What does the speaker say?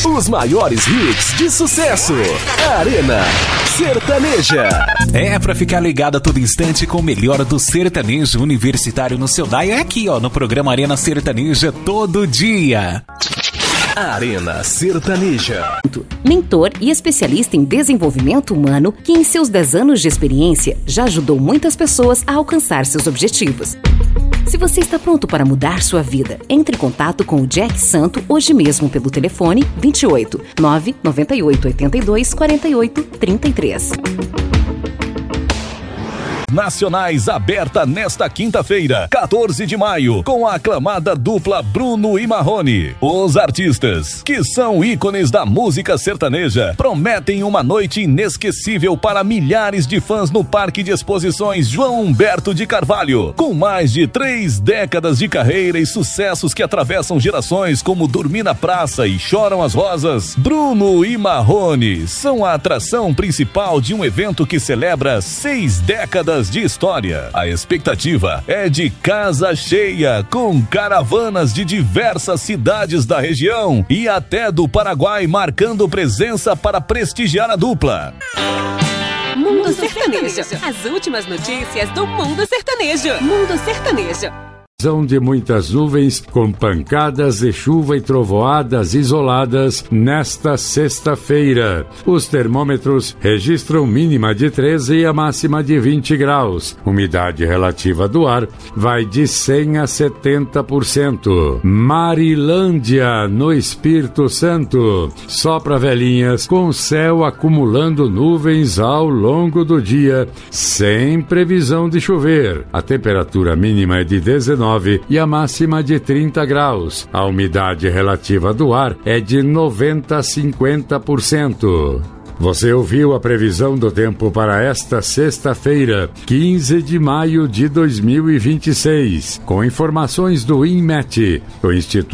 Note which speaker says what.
Speaker 1: Os maiores hits de sucesso. Arena Sertaneja.
Speaker 2: É pra ficar ligado a todo instante com o melhor do sertanejo universitário no seu dial. É aqui, ó, no programa Arena Sertaneja todo dia.
Speaker 1: Arena Sertaneja.
Speaker 3: Mentor e especialista em desenvolvimento humano que em seus 10 anos de experiência já ajudou muitas pessoas a alcançar seus objetivos. Se você está pronto para mudar sua vida, entre em contato com o Jack Santo hoje mesmo pelo telefone 28 998 82 48 33.
Speaker 4: Nacionais aberta nesta quinta-feira, 14 de maio, com a aclamada dupla Bruno e Marrone. Os artistas, que são ícones da música sertaneja, prometem uma noite inesquecível para milhares de fãs no Parque de Exposições João Humberto de Carvalho. Com mais de 3 décadas de carreira e sucessos que atravessam gerações como Dormir na Praça e Choram as Rosas, Bruno e Marrone são a atração principal de um evento que celebra 6 décadas de história. A expectativa é de casa cheia, com caravanas de diversas cidades da região e até do Paraguai marcando presença para prestigiar a dupla.
Speaker 5: Mundo Sertanejo. As últimas notícias do Mundo Sertanejo. Mundo Sertanejo.
Speaker 6: De muitas nuvens com pancadas de chuva e trovoadas isoladas nesta sexta-feira. Os termômetros registram mínima de 13 e a máxima de 20 graus. Umidade relativa do ar vai de 100 a 70%. Marilândia, no Espírito Santo. Sopra velhinhas com céu acumulando nuvens ao longo do dia, sem previsão de chover. A temperatura mínima é de 19 e a máxima de 30 graus. A umidade relativa do ar é de 90 a 50%. Você ouviu a previsão do tempo para esta sexta-feira, 15 de maio de 2026, com informações do INMET, o Instituto